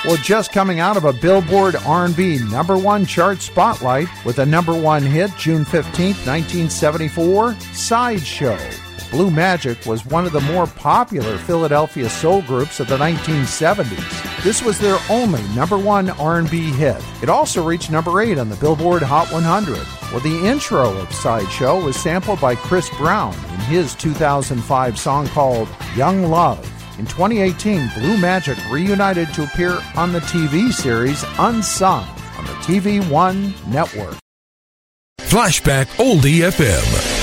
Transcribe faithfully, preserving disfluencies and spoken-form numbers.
Well, just coming out of a Billboard R and B number one chart spotlight with a number one hit June fifteenth, nineteen seventy-four, Sideshow. Blue Magic was one of the more popular Philadelphia soul groups of the nineteen seventies. This was their only number one R and B hit. It also reached number eight on the Billboard Hot one hundred. Well, the intro of Sideshow was sampled by Chris Brown in his two thousand five song called Young Love. In twenty eighteen, Blue Magic reunited to appear on the T V series Unsung on the T V One network. Flashback Oldie F M.